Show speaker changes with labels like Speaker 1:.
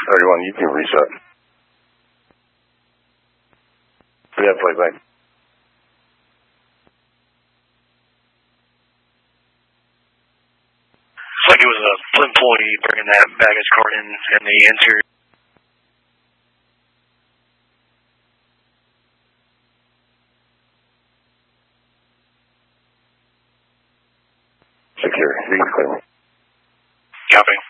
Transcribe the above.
Speaker 1: 31, you can reset. Yeah, playback.
Speaker 2: It's like it was an employee bringing that baggage card in the interior.
Speaker 1: Secure. You can clear me.
Speaker 2: Copy.